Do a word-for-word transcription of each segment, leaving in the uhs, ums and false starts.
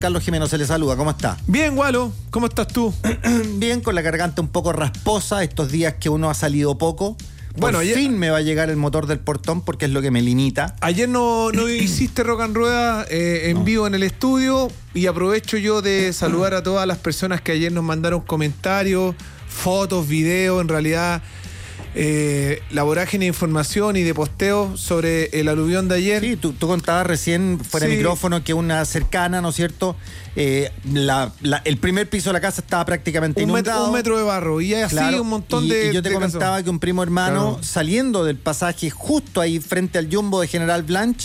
Carlos Jimeno se le saluda, ¿cómo está? Bien, Gualo, ¿cómo estás tú? Bien, con la garganta un poco rasposa, estos días que uno ha salido poco. Por Bueno, ayer, fin me va a llegar el motor del portón porque es lo que me limita. Ayer no, no hiciste Rock and Rueda eh, en no. vivo en el estudio y aprovecho yo de saludar a todas las personas que ayer nos mandaron comentarios, fotos, videos, en realidad eh, la vorágine de información y de posteo sobre el aluvión de ayer. Sí, tú, tú contabas recién fuera de sí. micrófono que una cercana, ¿no es cierto? Eh, la, la, el primer piso de la casa estaba prácticamente un inundado. Metro, un metro de barro y así claro, un montón y, de... Y yo te de comentaba casos. que un primo hermano claro. saliendo del pasaje justo ahí frente al Jumbo de General Blanche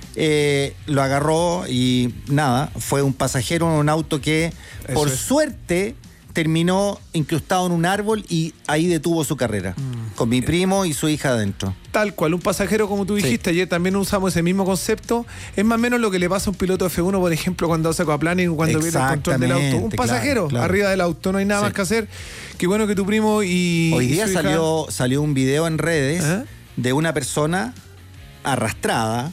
eh, lo agarró y nada, fue un pasajero en un auto que Eso por es. suerte terminó incrustado en un árbol y ahí detuvo su carrera, mm. con mi primo y su hija adentro. Tal cual, un pasajero, como tú dijiste, sí. ayer también usamos ese mismo concepto. Es más o menos lo que le pasa a un piloto F uno, por ejemplo, cuando hace aquaplaning, cuando viene el control del auto. Un pasajero, claro, claro. arriba del auto, no hay nada sí. más que hacer. Qué bueno que tu primo y Hoy día y su salió, hija... salió un video en redes ¿Eh? de una persona arrastrada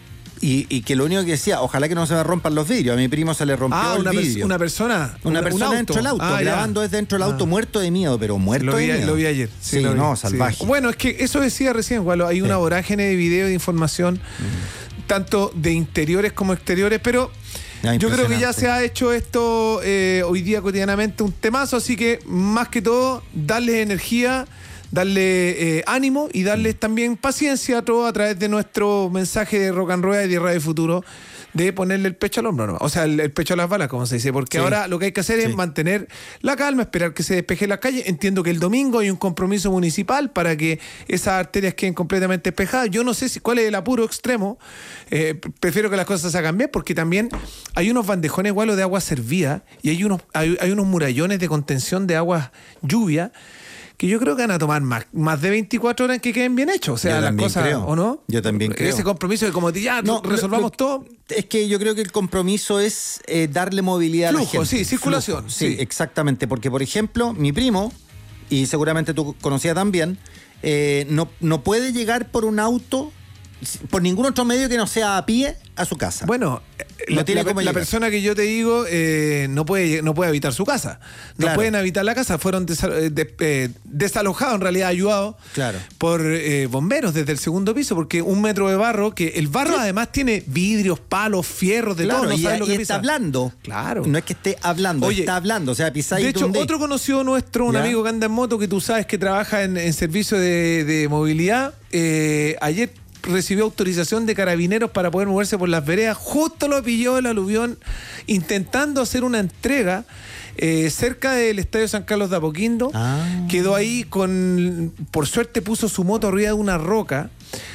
Y, y que lo único que decía, ojalá que no se me rompan los vidrios. A mi primo se le rompió ah, el una vidrio. Per- ¿Una persona? Una un, persona un dentro del auto, ah, grabando ya. desde dentro del auto, ah. muerto de miedo, pero muerto lo vi, de miedo. Lo vi ayer. Sí, sí sí no, sí. salvaje. Bueno, es que eso decía recién, Gualo, hay una sí. vorágine de video y de información, mm. tanto de interiores como exteriores, pero... Yo creo que ya se ha hecho esto eh, hoy día cotidianamente un temazo, así que más que todo, darles energía, darle eh, ánimo y darles también paciencia a todos a través de nuestro mensaje de Rock and Rueda y de Radio Futuro, de ponerle el pecho al hombro, ¿no? O sea, el, el pecho a las balas, como se dice, porque sí. ahora lo que hay que hacer sí. es mantener la calma, esperar que se despeje la calle. Entiendo que el domingo hay un compromiso municipal para que esas arterias queden completamente despejadas. Yo no sé si cuál es el apuro extremo, eh, prefiero que las cosas se hagan bien, porque también hay unos bandejones igual de agua servida y hay unos, hay, hay unos murallones de contención de aguas lluvia que yo creo que van a tomar más, más de veinticuatro horas en que queden bien hechos. O sea, las cosas, creo. ¿o no? Yo también creo. Ese compromiso de como ya no, resolvamos lo, lo, todo. Es que yo creo que el compromiso es eh, darle movilidad Flujo, a la gente. sí, circulación. Flujo, sí, sí, exactamente. Porque, por ejemplo, mi primo, y seguramente tú conocías también, eh, no, no puede llegar por un auto, por ningún otro medio que no sea a pie, a su casa. Bueno, no la, tiene la, cómo la persona que yo te digo eh, no puede no puede habitar su casa. No claro. pueden habitar la casa. Fueron desa, de, eh, desalojados, en realidad ayudados claro. por eh, bomberos desde el segundo piso, porque un metro de barro, que el barro sí. además tiene vidrios, palos, fierros, de claro, todo. No y, sabes lo que y pisa. está hablando. Claro. No es que esté hablando, Oye, está hablando. O sea, pisáis. De hecho, donde... otro conocido nuestro, un ¿Ya? amigo que anda en moto, que tú sabes que trabaja en, en servicio de, de movilidad, eh, ayer recibió autorización de carabineros para poder moverse por las veredas. Justo lo pilló el aluvión intentando hacer una entrega eh, cerca del Estadio San Carlos de Apoquindo. Ah. Quedó ahí con, por suerte puso su moto arriba de una roca,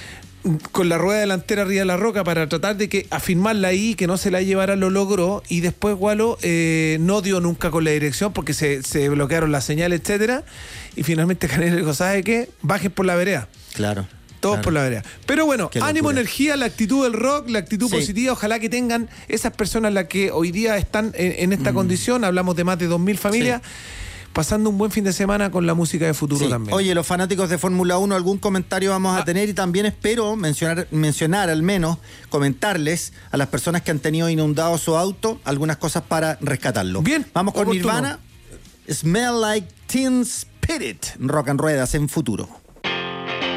con la rueda delantera arriba de la roca para tratar de que afirmarla ahí, que no se la llevara, lo logró, y después Gualo eh, no dio nunca con la dirección porque se, se bloquearon las señales, etcétera, y finalmente Canelo dijo, ¿sabe qué? Bajen por la vereda. Claro. Todos claro. por la vereda. Pero bueno, ánimo, energía, la actitud del rock, la actitud sí. positiva. Ojalá que tengan esas personas las que hoy día están en, en esta mm. condición. Hablamos de más de dos mil familias. Sí. Pasando un buen fin de semana con la música de Futuro sí. también. Oye, los fanáticos de Fórmula uno, algún comentario vamos a ah. tener, y también espero mencionar, mencionar al menos, comentarles a las personas que han tenido inundado su auto algunas cosas para rescatarlo. Bien. Vamos con oportuno. Nirvana. Smell Like Teen Spirit. Rock and Ruedas en Futuro.